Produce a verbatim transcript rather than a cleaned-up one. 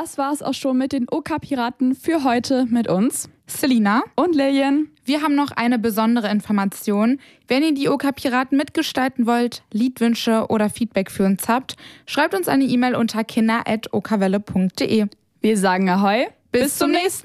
das war's auch schon mit den Oka-Piraten für heute mit uns. Selina und Lillian. Wir haben noch eine besondere Information. Wenn ihr die Oka-Piraten mitgestalten wollt, Liedwünsche oder Feedback für uns habt, schreibt uns eine E-Mail unter kinder at okawelle punkt de. Wir sagen Ahoi. Bis, Bis zum nächsten Mal.